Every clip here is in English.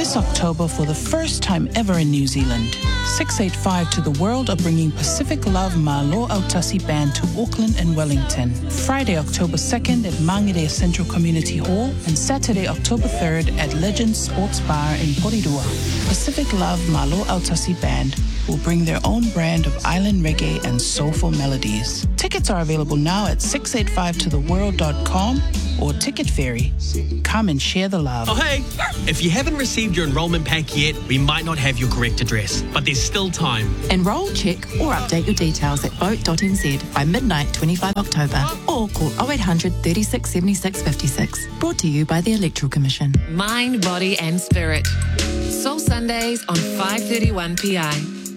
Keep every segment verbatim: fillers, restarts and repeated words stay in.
This October, for the first time ever in New Zealand, six eighty-five to the World are bringing Pacific Love Malo Autasi Band to Auckland and Wellington. Friday, October second at Mangere Central Community Hall and Saturday, October third at Legends Sports Bar in Porirua. Pacific Love Malo Autasi Band will bring their own brand of island reggae and soulful melodies. Tickets are available now at six eighty-five to the world dot com or Ticket Ferry. Come and share the love. Oh, hey! If you haven't received your enrolment pack yet, we might not have your correct address, but there's still time. Enroll, check or update your details at vote dot n z by midnight twenty-fifth of October or call oh eight hundred, thirty-six, seventy-six, fifty-six. Brought to you by the Electoral Commission. Mind, body and spirit. Soul Sundays on five thirty-one P I.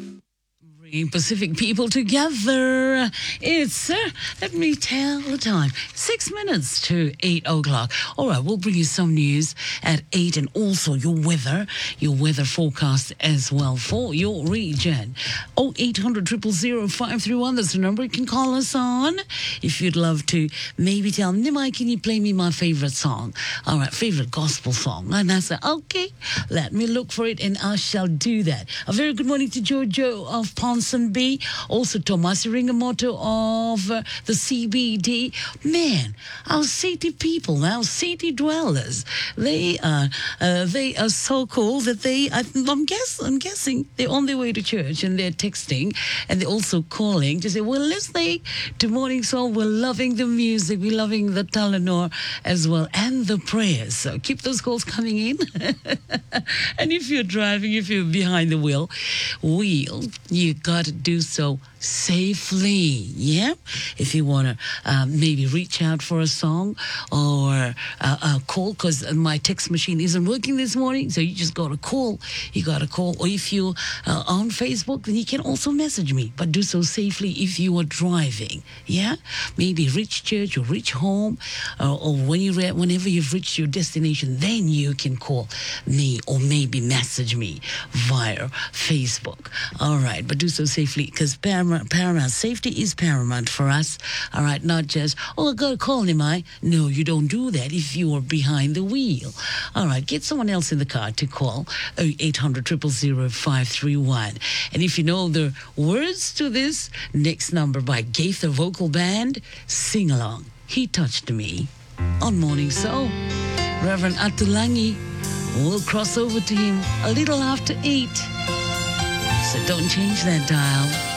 Pacific people together. It's, uh, let me tell the time, six minutes to eight o'clock. All right, we'll bring you some news at eight and also your weather, your weather forecast as well for your region. oh eight hundred, zero zero zero, five three one, that's the number you can call us on. If you'd love to maybe tell me, Nimai, can you play me my favorite song? All right, favorite gospel song. And I say, okay, let me look for it and I shall do that. A very good morning to Jojo of Pons B, also Thomas Ringamoto of uh, the C B D. Man, our city people, our city dwellers, they are uh, they are so cool that they, I, I'm guess I'm guessing they're on their way to church and they're texting and they're also calling to say, we're listening to Morning Soul, we're loving the music, we're loving the Talanor as well and the prayers. So keep those calls coming in. And if you're driving, if you're behind the wheel, wheel, you got to do so safely, yeah? If you want to uh, maybe reach out for a song or uh, a call, because my text machine isn't working this morning, so you just got to call. You got to call. Or if you're uh, on Facebook, then you can also message me, but do so safely if you are driving, yeah? Maybe reach church or reach home, uh, or when you re- whenever you've reached your destination, then you can call me or maybe message me via Facebook. All right, but do so safely, because paramount, paramount safety is paramount for us. All right, not just, oh, I got to call him, I. No, you don't do that if you are behind the wheel. All right, get someone else in the car to call oh eight hundred, zero zero zero, five three one. And if you know the words to this next number by Gaither Vocal Band, sing along. He Touched Me on Morning Soul. Reverend Atulangi will cross over to him a little after eight. So don't change that dial.